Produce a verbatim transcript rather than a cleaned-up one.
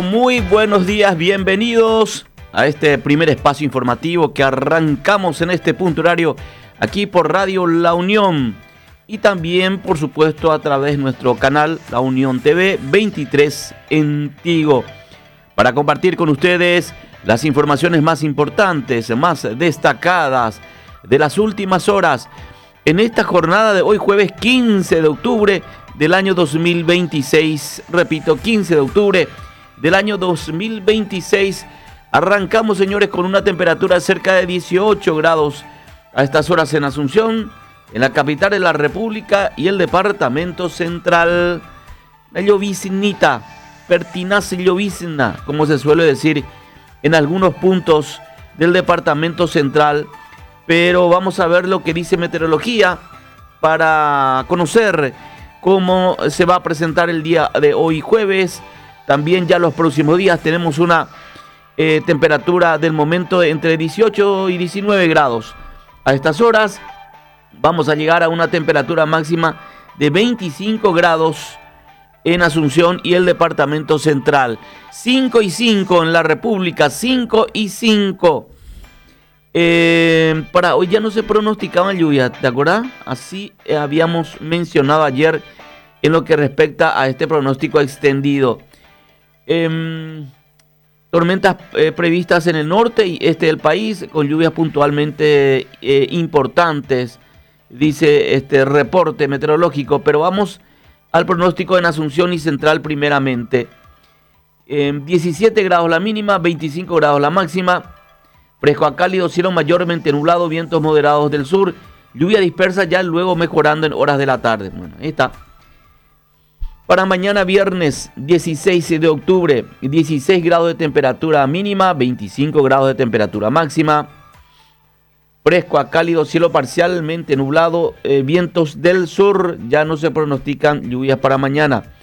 Muy buenos días, bienvenidos a este primer espacio informativo que arrancamos en este punto horario aquí por Radio La Unión y también, por supuesto, a través de nuestro canal La Unión T V veintitrés en Tigo, para compartir con ustedes las informaciones más importantes, más destacadas de las últimas horas en esta jornada de hoy, jueves quince de octubre del año dos mil veintiséis. Repito, quince de octubre del año dos mil veintiséis. Arrancamos, señores, con una temperatura cerca de dieciocho grados a estas horas en Asunción, en la capital de la República y el departamento central. La lloviznita, pertinaz llovizna, como se suele decir en algunos puntos del departamento central. Pero vamos a ver lo que dice meteorología para conocer cómo se va a presentar el día de hoy jueves. También ya los próximos días tenemos una eh, temperatura del momento entre dieciocho y diecinueve grados. A estas horas vamos a llegar a una temperatura máxima de veinticinco grados en Asunción y el departamento central. cinco y cinco en la República, cinco y cinco. Eh, para hoy ya no se pronosticaba lluvia, ¿te acuerdas? Así eh, habíamos mencionado ayer en lo que respecta a este pronóstico extendido. Eh, tormentas eh, previstas en el norte y este del país, con lluvias puntualmente eh, importantes, dice este reporte meteorológico. Pero vamos al pronóstico en Asunción y Central primeramente. Eh, diecisiete grados la mínima, veinticinco grados la máxima. Fresco a cálido, cielo mayormente nublado, vientos moderados del sur, lluvia dispersa ya luego mejorando en horas de la tarde. Bueno, ahí está. Para mañana viernes dieciséis de octubre, dieciséis grados de temperatura mínima, veinticinco grados de temperatura máxima. Fresco a cálido, cielo parcialmente nublado, eh, vientos del sur, ya no se pronostican lluvias para mañana.